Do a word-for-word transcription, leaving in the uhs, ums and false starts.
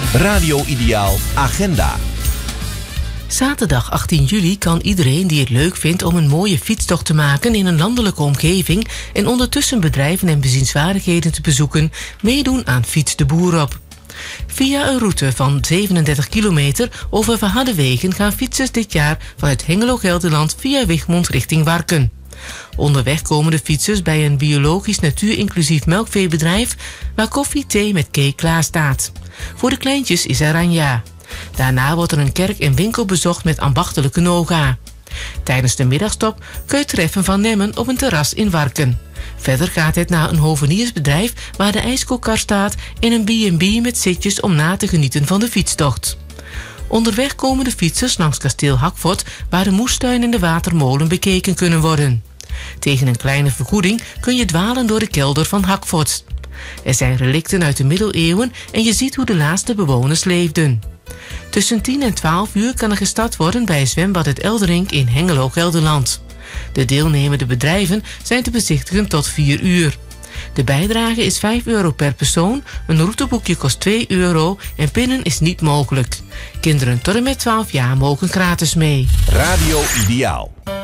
Radio Ideaal Agenda. Zaterdag achttien juli kan iedereen die het leuk vindt om een mooie fietstocht te maken in een landelijke omgeving en ondertussen bedrijven en bezienswaardigheden te bezoeken, meedoen aan Fiets de Boer op. Via een route van zevenendertig kilometer over verharde wegen gaan fietsers dit jaar vanuit Hengelo-Gelderland via Wichmond richting Warken. Onderweg komen de fietsers bij een biologisch natuurinclusief melkveebedrijf waar koffie, thee met cake klaar staat. Voor de kleintjes is er Ranja. Daarna wordt er een kerk en winkel bezocht met ambachtelijke noga. Tijdens de middagstop kun je treffen Van Nemmen op een terras in Warken. Verder gaat het naar een hoveniersbedrijf waar de ijskookkar staat en een B en B met zitjes om na te genieten van de fietstocht. Onderweg komen de fietsers langs kasteel Hakvoort waar de moestuin en de watermolen bekeken kunnen worden. Tegen een kleine vergoeding kun je dwalen door de kelder van Hakvoort. Er zijn relicten uit de middeleeuwen en je ziet hoe de laatste bewoners leefden. Tussen tien en twaalf uur kan er gestart worden bij zwembad Het Elderink in Hengelo, Gelderland. De deelnemende bedrijven zijn te bezichtigen tot vier uur. De bijdrage is vijf euro per persoon, een routeboekje kost twee euro en pinnen is niet mogelijk. Kinderen tot en met twaalf jaar mogen gratis mee. Radio Ideaal.